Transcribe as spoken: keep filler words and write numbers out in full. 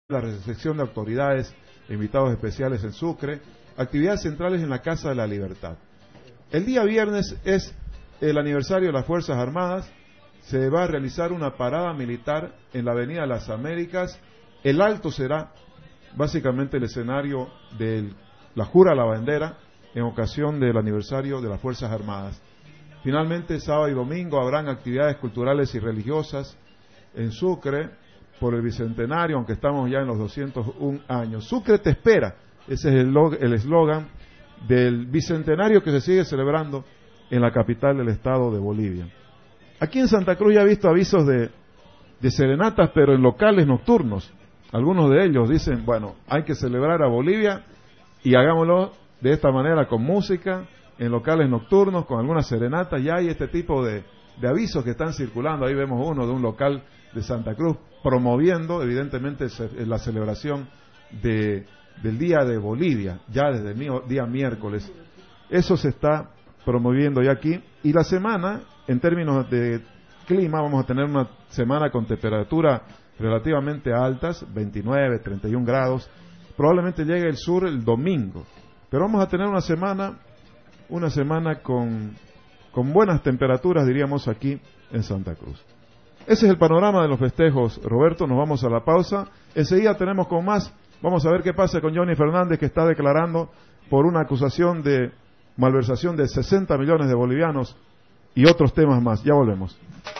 la recepción de autoridades e invitados especiales en Sucre, actividades centrales en la Casa de la Libertad. El día viernes es el aniversario de las Fuerzas Armadas, se va a realizar una parada militar en la Avenida Las Américas. El Alto será básicamente el escenario de la jura a la bandera en ocasión del aniversario de las Fuerzas Armadas. Finalmente, sábado y domingo habrán actividades culturales y religiosas en Sucre por el bicentenario, aunque estamos ya en los doscientos un años. Sucre te espera, ese es el eslogan del bicentenario que se sigue celebrando en la capital del estado de Bolivia. Aquí en Santa Cruz ya he visto avisos de, de serenatas, pero en locales nocturnos. Algunos de ellos dicen, bueno, hay que celebrar a Bolivia y hagámoslo de esta manera, con música, en locales nocturnos, con algunas serenatas. Ya hay este tipo de, de avisos que están circulando. Ahí vemos uno de un local de Santa Cruz promoviendo, evidentemente, la celebración de, del Día de Bolivia, ya desde el día miércoles. Eso se está promoviendo ya aquí. Y la semana, en términos de clima, vamos a tener una semana con temperatura relativamente altas, veintinueve, treinta y un grados. Probablemente llegue el sur el domingo. Pero vamos a tener una semana, una semana con, con buenas temperaturas, diríamos, aquí en Santa Cruz. Ese es el panorama de los festejos, Roberto. Nos vamos a la pausa. Enseguida tenemos con más. Vamos a ver qué pasa con Johnny Fernández, que está declarando por una acusación de malversación de sesenta millones de bolivianos y otros temas más. Ya volvemos.